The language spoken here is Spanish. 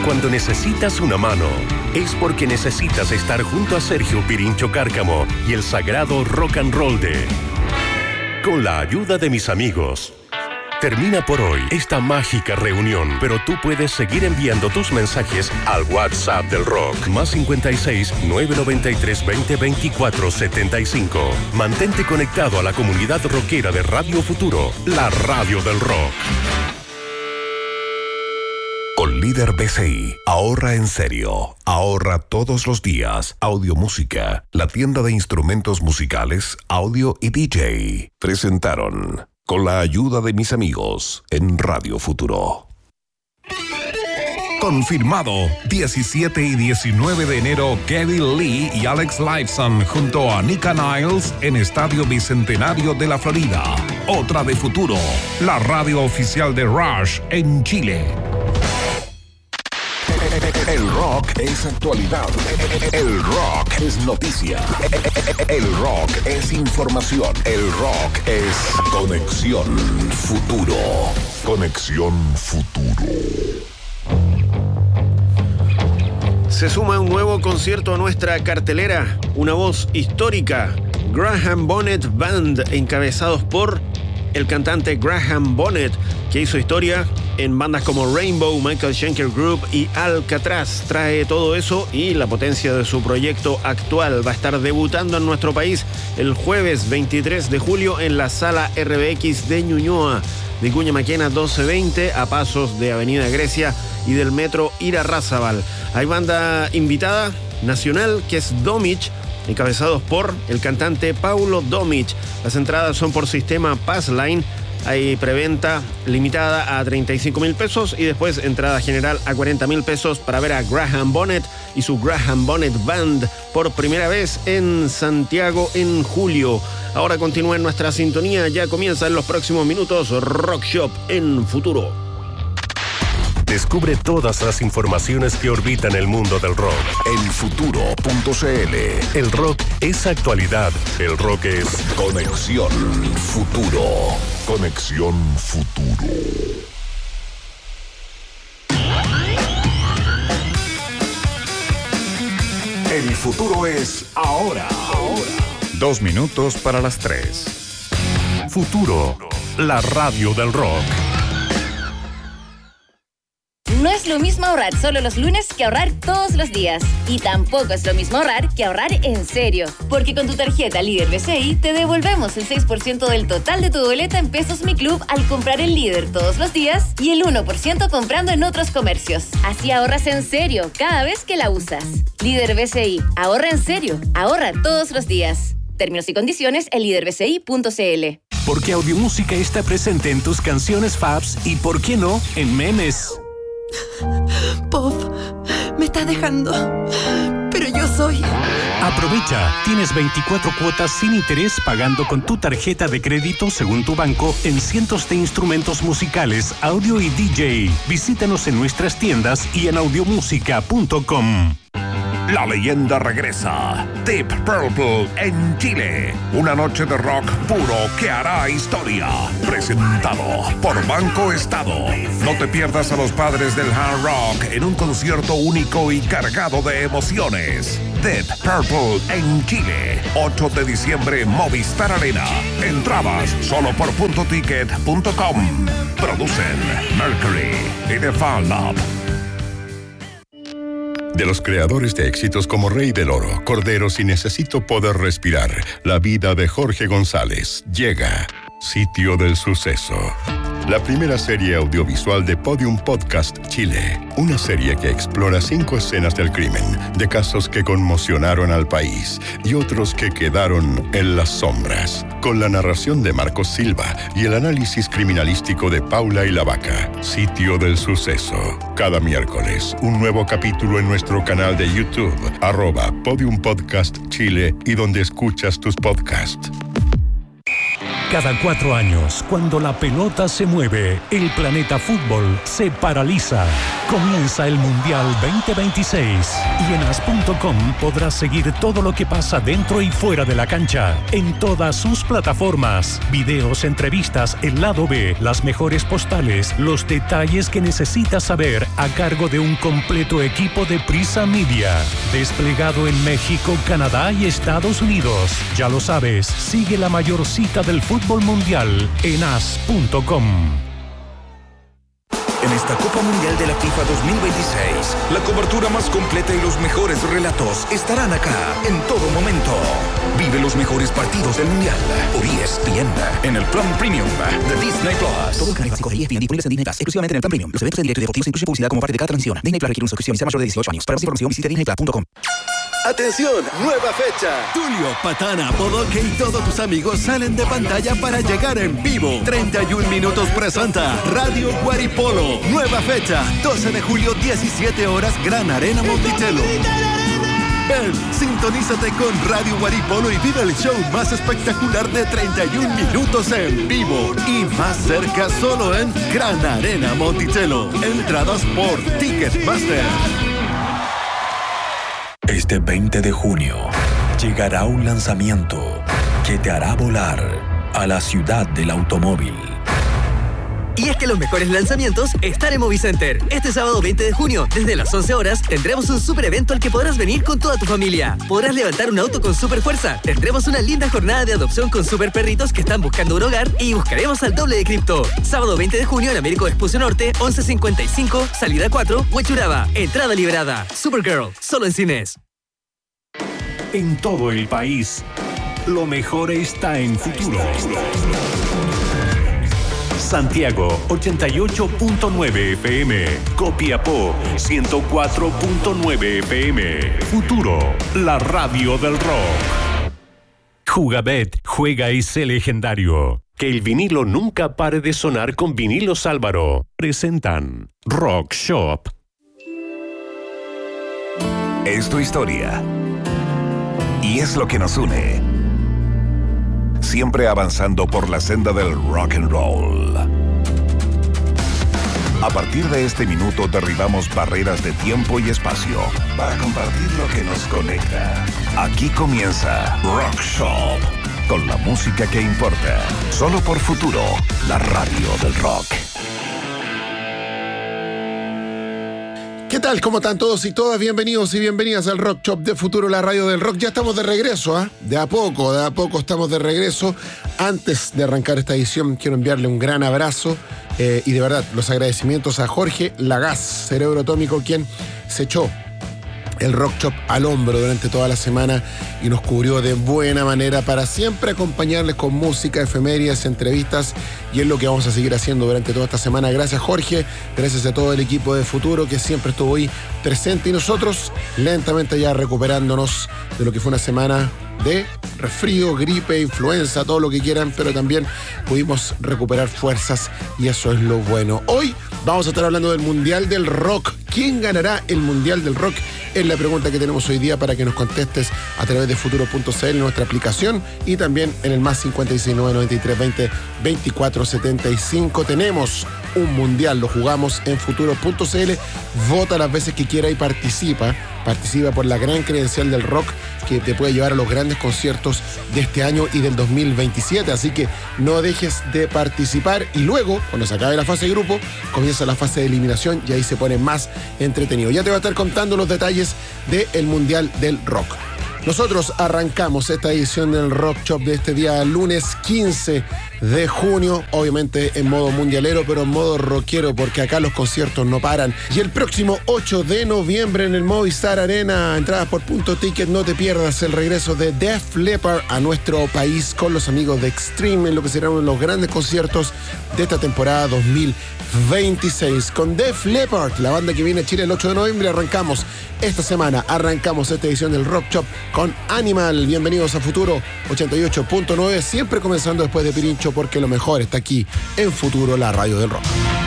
Cuando necesitas una mano, es porque necesitas estar junto a Sergio Pirincho Cárcamo y el sagrado rock and roll de Con la ayuda de mis amigos. Termina por hoy esta mágica reunión, pero tú puedes seguir enviando tus mensajes al WhatsApp del rock, más 56 993 20 24 75. Mantente conectado a la comunidad rockera de Radio Futuro, la radio del rock. Con Líder BCI, ahorra en serio, ahorra todos los días. Audio Música, la tienda de instrumentos musicales, audio y DJ. Presentaron Con la ayuda de mis amigos en Radio Futuro. Confirmado, 17 y 19 de enero, Geddy Lee y Alex Lifeson junto a Nika Niles en Estadio Bicentenario de la Florida. Otra de Futuro, la radio oficial de Rush en Chile. El rock es actualidad. El rock es noticia. El rock es información. El rock es Conexión Futuro. Conexión Futuro. Se suma un nuevo concierto a nuestra cartelera, una voz histórica, Graham Bonnet Band, encabezados por el cantante Graham Bonnet, que hizo historia en bandas como Rainbow, Michael Schenker Group y Alcatraz. Trae todo eso y la potencia de su proyecto actual. Va a estar debutando en nuestro país el jueves 23 de julio en la Sala RBX de Ñuñoa, de Vicuña Maquena 1220, a pasos de Avenida Grecia y del metro Irarrázaval. Hay banda invitada nacional que es Domich, encabezados por el cantante Paulo Domich. Las entradas son por sistema Passline. Hay preventa limitada a 35.000 pesos y después entrada general a 40.000 pesos para ver a Graham Bonnet y su Graham Bonnet Band por primera vez en Santiago en julio. Ahora continúa en nuestra sintonía, ya comienza en los próximos minutos Rock Shop en Futuro. Descubre todas las informaciones que orbitan el mundo del rock en futuro.cl. El rock es actualidad. El rock es Conexión Futuro. Conexión Futuro. El futuro es ahora. 2 minutos para las 3. Futuro, la radio del rock. No es lo mismo ahorrar solo los lunes que ahorrar todos los días. Y tampoco es lo mismo ahorrar que ahorrar en serio. Porque con tu tarjeta Líder BCI te devolvemos el 6% del total de tu boleta en Pesos Mi Club al comprar en Líder todos los días y el 1% comprando en otros comercios. Así ahorras en serio cada vez que la usas. Líder BCI, ahorra en serio, ahorra todos los días. Términos y condiciones en liderbci.cl. Porque Audiomúsica está presente en tus canciones faves y, ¿por qué no?, en memes. Pop, me estás dejando, pero yo soy... Aprovecha, tienes 24 cuotas sin interés pagando con tu tarjeta de crédito según tu banco en cientos de instrumentos musicales, audio y DJ. Visítanos en nuestras tiendas y en audiomusica.com. La leyenda regresa. Deep Purple en Chile. Una noche de rock puro que hará historia. Presentado por Banco Estado. No te pierdas a los padres del hard rock en un concierto único y cargado de emociones. Deep Purple en Chile. 8 de diciembre, Movistar Arena. Entradas solo por puntoticket.com. Producen Mercury y The Fan Lab. De los creadores de éxitos como Rey del Oro, Corderos y Necesito Poder Respirar, la vida de Jorge González llega. Sitio del Suceso. La primera serie audiovisual de Podium Podcast Chile. Una serie que explora 5 escenas del crimen, de casos que conmocionaron al país y otros que quedaron en las sombras. Con la narración de Marcos Silva y el análisis criminalístico de Paula y la Vaca. Sitio del Suceso. Cada miércoles, un nuevo capítulo en nuestro canal de YouTube, @Podium Podcast Chile y donde escuchas tus podcasts. Cada 4 años, cuando la pelota se mueve, el planeta fútbol se paraliza. Comienza el Mundial 2026 y en as.com podrás seguir todo lo que pasa dentro y fuera de la cancha, en todas sus plataformas. Videos, entrevistas, el lado B, las mejores postales, los detalles que necesitas saber a cargo de un completo equipo de Prisa Media. Desplegado en México, Canadá y Estados Unidos. Ya lo sabes, sigue la mayor cita del fútbol mundial en as.com. En esta Copa Mundial de la FIFA 2026, la cobertura más completa y los mejores relatos estarán acá en todo momento. Vive los mejores partidos del Mundial por ESPN en el plan Premium de Disney Plus. Todo el canal básico de ESPN disponibles en Disney Plus, exclusivamente en el plan Premium. Los eventos en directo y deportivos incluyen publicidad como parte de cada transmisión. Disney Plus requiere una suscripción y sea mayor de 18 años. Para más información visite disneyplus.com. ¡Atención! ¡Nueva fecha! Tulio, Patana, Bodoque y todos tus amigos salen de pantalla para llegar en vivo. 31 Minutos presenta Radio Guaripolo. Nueva fecha, 12 de julio, 17 horas, Gran Arena Monticello. Ven, sintonízate con Radio Guaripolo y vive el show más espectacular de 31 minutos en vivo. Y más cerca solo en Gran Arena Monticello. Entradas por Ticketmaster. Este 20 de junio llegará un lanzamiento que te hará volar a la ciudad del automóvil. Y es que los mejores lanzamientos están en Movicenter. Este sábado 20 de junio, desde las 11 horas, tendremos un super evento al que podrás venir con toda tu familia. Podrás levantar un auto con super fuerza. Tendremos una linda jornada de adopción con super perritos que están buscando un hogar y buscaremos al doble de cripto. Sábado 20 de junio en Américo Vespucio Norte, 11:55, salida 4, Huechuraba. Entrada liberada. Supergirl, solo en cines. En todo el país, lo mejor está en Futuro. Santiago 88.9 FM, Copiapó 104.9 FM. Futuro, la radio del rock. Jugabet, juega y sé legendario. Que el vinilo nunca pare de sonar con Vinilos Álvaro. Presentan Rock Shop. Es tu historia. Y es lo que nos une. Siempre avanzando por la senda del rock and roll. A partir de este minuto derribamos barreras de tiempo y espacio para compartir lo que nos conecta. Aquí comienza Rock Shop, con la música que importa. Solo por Futuro, la radio del rock. ¿Qué tal? ¿Cómo están todos y todas? Bienvenidos y bienvenidas al Rock Shop de Futuro, la radio del rock. Ya estamos de regreso, ¿eh? De a poco estamos de regreso. Antes de arrancar esta edición, quiero enviarle un gran abrazo y de verdad los agradecimientos a Jorge Lagaz, cerebro atómico, quien se echó el Rock Shop al hombro durante toda la semana y nos cubrió de buena manera para siempre acompañarles con música, efemérides, entrevistas, y es lo que vamos a seguir haciendo durante toda esta semana. Gracias, Jorge, gracias a todo el equipo de Futuro que siempre estuvo ahí presente, y nosotros lentamente ya recuperándonos de lo que fue una semana de resfrío, gripe, influenza, todo lo que quieran, pero también pudimos recuperar fuerzas y eso es lo bueno. Hoy vamos a estar hablando del Mundial del Rock. ¿Quién ganará el Mundial del Rock? Es la pregunta que tenemos hoy día para que nos contestes a través de futuro.cl, nuestra aplicación, y también en el más 569-9320-2475. Tenemos un mundial, lo jugamos en futuro.cl. Vota las veces que quiera y participa por la gran credencial del rock que te puede llevar a los grandes conciertos de este año y del 2027. Así que no dejes de participar, y luego, cuando se acabe la fase de grupo, comienza la fase de eliminación y ahí se pone más entretenido. Ya te voy a estar contando los detalles del Mundial del Rock. Nosotros arrancamos esta edición del Rock Shop de este día lunes 15 de junio, obviamente en modo mundialero, pero en modo rockero, porque acá los conciertos no paran. Y el próximo 8 de noviembre en el Movistar Arena, entradas por Punto Ticket, no te pierdas el regreso de Def Leppard a nuestro país con los amigos de Extreme, en lo que serán uno de los grandes conciertos de esta temporada 2026. Con Def Leppard, la banda que viene a Chile el 8 de noviembre, arrancamos esta semana, arrancamos esta edición del Rock Shop con Animal. Bienvenidos a Futuro 88.9, siempre comenzando después de Pirincho, porque lo mejor está aquí en Futuro, la radio del rock.